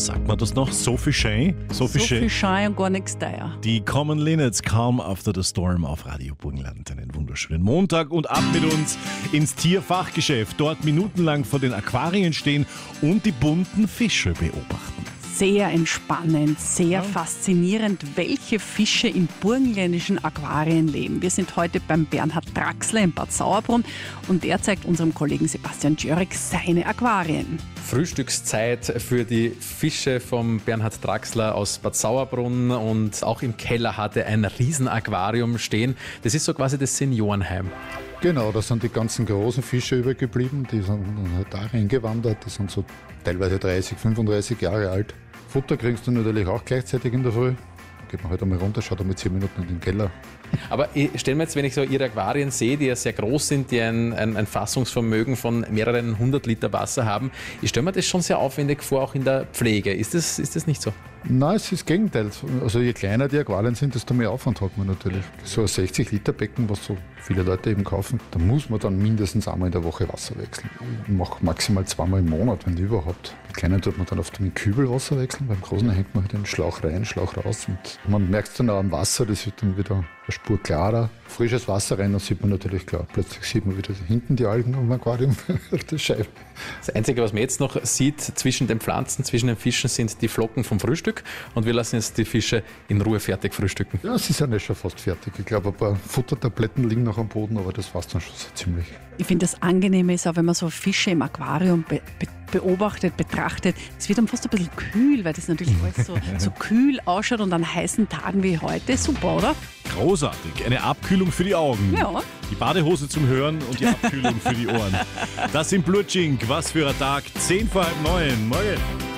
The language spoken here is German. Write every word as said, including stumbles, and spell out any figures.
sagt man das noch? Sophie Schein? Sophie So Schein. viel Schein und gar nichts teuer. Die Common Linnets, Calm After the Storm auf Radio Burgenland. Einen wunderschönen Montag und ab mit uns ins Tierfachgeschäft. Dort minutenlang vor den Aquarien stehen und die bunten Fische beobachten. Sehr entspannend, sehr faszinierend, welche Fische in burgenländischen Aquarien leben. Wir sind heute beim Bernhard Draxler in Bad Sauerbrunn und der zeigt unserem Kollegen Sebastian Djörek seine Aquarien. Frühstückszeit für die Fische vom Bernhard Draxler aus Bad Sauerbrunn und auch im Keller hat er ein Riesenaquarium stehen. Das ist so quasi das Seniorenheim. Genau, da sind die ganzen großen Fische übergeblieben, die sind halt da reingewandert, die sind so teilweise dreißig, fünfunddreißig Jahre alt. Futter kriegst du natürlich auch gleichzeitig in der Früh. Da geht man halt einmal runter, schaut einmal zehn Minuten in den Keller. Aber ich stelle mir jetzt, wenn ich so Ihre Aquarien sehe, die ja sehr groß sind, die ein, ein, ein Fassungsvermögen von mehreren hundert Liter Wasser haben, ich stelle mir das schon sehr aufwendig vor, auch in der Pflege. Ist das, ist das nicht so? Nein, es ist das Gegenteil. Also je kleiner die Aquarien sind, desto mehr Aufwand hat man natürlich. So ein sechzig Liter Becken, was so viele Leute eben kaufen, da muss man dann mindestens einmal in der Woche Wasser wechseln. Ich mache maximal zweimal im Monat, wenn überhaupt. Die kleinen tut man dann oft mit Kübel Wasser wechseln, beim großen hängt man halt den Schlauch rein, Schlauch raus. Und man merkt es dann auch am Wasser, das wird dann wieder eine Spur klarer. Frisches Wasser rein, dann sieht man natürlich klar. Plötzlich sieht man wieder hinten die Algen am Aquarium auf der Scheibe. Das Einzige, was man jetzt noch sieht zwischen den Pflanzen, zwischen den Fischen, sind die Flocken vom Frühstück. Und wir lassen jetzt die Fische in Ruhe fertig frühstücken. Ja, sie sind ja schon fast fertig. Ich glaube, ein paar Futtertabletten liegen noch am Boden, aber das war's dann schon so ziemlich. Ich finde, das Angenehme ist auch, wenn man so Fische im Aquarium be be beobachtet, betrachtet. Es wird dann fast ein bisschen kühl, weil das natürlich alles so, so kühl ausschaut und an heißen Tagen wie heute. Super, oder? Großartig. Eine Abkühlung für die Augen. Ja. Die Badehose zum Hören und die Abkühlung für die Ohren. Das sind Blutschink. Was für ein Tag. Zehn vor halb neun. Morgen.